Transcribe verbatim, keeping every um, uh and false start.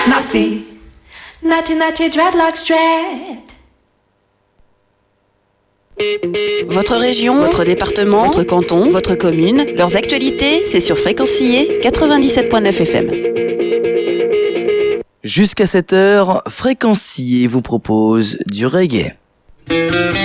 Naughty, naughty, naughty dreadlocks dread. Votre région, votre département, votre canton, votre commune, leurs actualités, c'est sur Fréquencier quatre-vingt-dix-sept virgule neuf F M. Jusqu'à cette heure, Fréquencier vous propose du reggae.